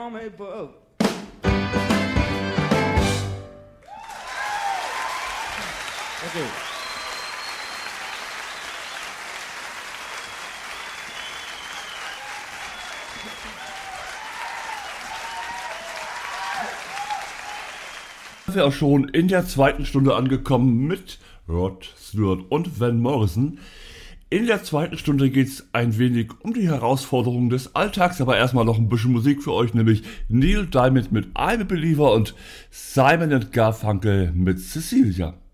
on me boat. Okay. Wir sind auch schon in der zweiten Stunde angekommen mit Rod Stewart und Van Morrison. In der zweiten Stunde geht es ein wenig um die Herausforderungen des Alltags, aber erstmal noch ein bisschen Musik für euch, nämlich Neil Diamond mit I'm a Believer und Simon & Garfunkel mit Cecilia.